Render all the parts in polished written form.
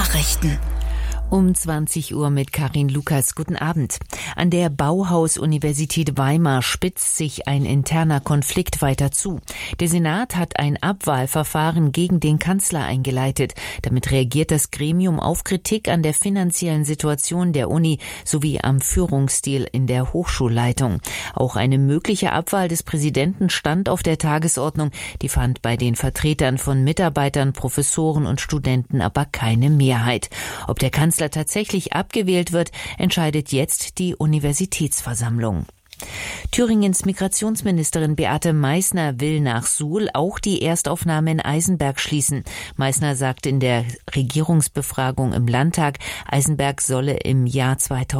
Nachrichten. Um 20 Uhr mit Karin Lukas. Guten Abend. An der Bauhaus-Universität Weimar spitzt sich ein interner Konflikt weiter zu. Der Senat hat ein Abwahlverfahren gegen den Kanzler eingeleitet. Damit reagiert das Gremium auf Kritik an der finanziellen Situation der Uni sowie am Führungsstil in der Hochschulleitung. Auch eine mögliche Abwahl des Präsidenten stand auf der Tagesordnung. Die fand bei den Vertretern von Mitarbeitern, Professoren und Studenten aber keine Mehrheit. Ob der Kanzler tatsächlich abgewählt wird, entscheidet jetzt die Universitätsversammlung. Thüringens Migrationsministerin Beate Meißner will nach Suhl auch die Erstaufnahme in Eisenberg schließen. Meißner sagte in der Regierungsbefragung im Landtag, Eisenberg solle im Jahr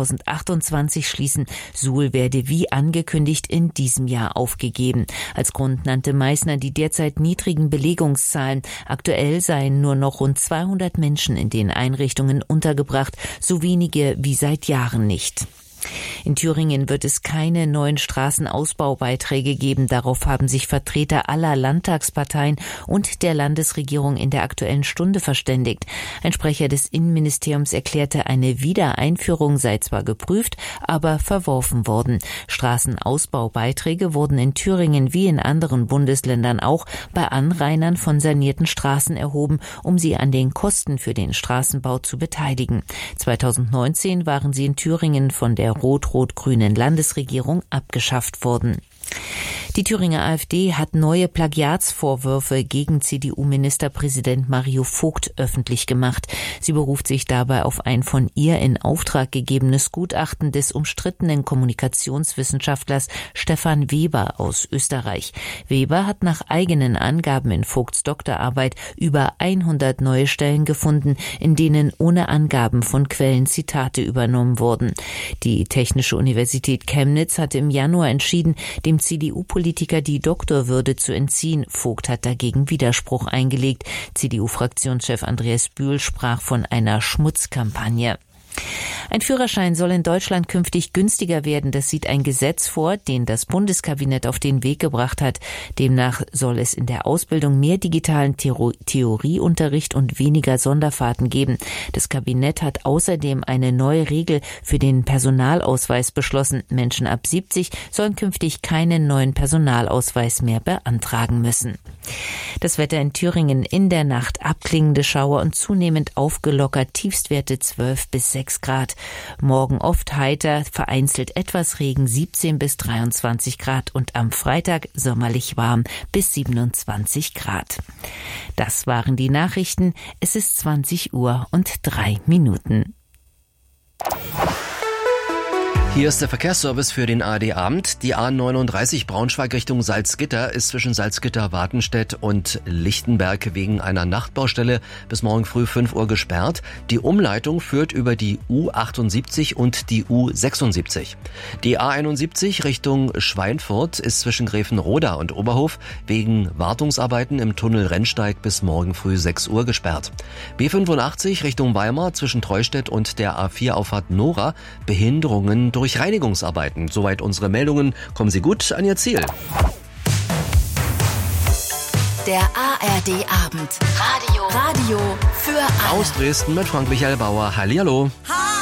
2028 schließen. Suhl werde wie angekündigt in diesem Jahr aufgegeben. Als Grund nannte Meißner die derzeit niedrigen Belegungszahlen. Aktuell seien nur noch rund 200 Menschen in den Einrichtungen untergebracht, so wenige wie seit Jahren nicht. In Thüringen wird es keine neuen Straßenausbaubeiträge geben. Darauf haben sich Vertreter aller Landtagsparteien und der Landesregierung in der Aktuellen Stunde verständigt. Ein Sprecher des Innenministeriums erklärte, eine Wiedereinführung sei zwar geprüft, aber verworfen worden. Straßenausbaubeiträge wurden in Thüringen wie in anderen Bundesländern auch bei Anrainern von sanierten Straßen erhoben, um sie an den Kosten für den Straßenbau zu beteiligen. 2019 waren sie in Thüringen von der rot-rot-grünen Landesregierung abgeschafft worden. Die Thüringer AfD hat neue Plagiatsvorwürfe gegen CDU-Ministerpräsident Mario Vogt öffentlich gemacht. Sie beruft sich dabei auf ein von ihr in Auftrag gegebenes Gutachten des umstrittenen Kommunikationswissenschaftlers Stefan Weber aus Österreich. Weber hat nach eigenen Angaben in Vogts Doktorarbeit über 100 neue Stellen gefunden, in denen ohne Angaben von Quellen Zitate übernommen wurden. Die Technische Universität Chemnitz hatte im Januar entschieden, dem CDU-Politiker die Doktorwürde zu entziehen. Vogt hat dagegen Widerspruch eingelegt. CDU-Fraktionschef Andreas Bühl sprach von einer Schmutzkampagne. Ein Führerschein soll in Deutschland künftig günstiger werden. Das sieht ein Gesetz vor, den das Bundeskabinett auf den Weg gebracht hat. Demnach soll es in der Ausbildung mehr digitalen Theorieunterricht und weniger Sonderfahrten geben. Das Kabinett hat außerdem eine neue Regel für den Personalausweis beschlossen. Menschen ab 70 sollen künftig keinen neuen Personalausweis mehr beantragen müssen. Das Wetter in Thüringen: in der Nacht abklingende Schauer und zunehmend aufgelockert, Tiefstwerte 12 bis 6 Grad. Morgen oft heiter, vereinzelt etwas Regen, 17 bis 23 Grad und am Freitag sommerlich warm bis 27 Grad. Das waren die Nachrichten. Es ist 20 Uhr und 3 Minuten. Hier ist der Verkehrsservice für den ARD-Abend. Die A39 Braunschweig Richtung Salzgitter ist zwischen Salzgitter-Wartenstedt und Lichtenberg wegen einer Nachtbaustelle bis morgen früh 5 Uhr gesperrt. Die Umleitung führt über die U78 und die U76. Die A71 Richtung Schweinfurt ist zwischen Grevenroda und Oberhof wegen Wartungsarbeiten im Tunnel Rennsteig bis morgen früh 6 Uhr gesperrt. B85 Richtung Weimar zwischen Treustedt und der A4-Auffahrt Nora, Behinderungen durch Reinigungsarbeiten. Soweit unsere Meldungen. Kommen Sie gut an Ihr Ziel. Der ARD-Abend. Radio für alle. Aus Dresden mit Frank-Michael Bauer. Hallihallo.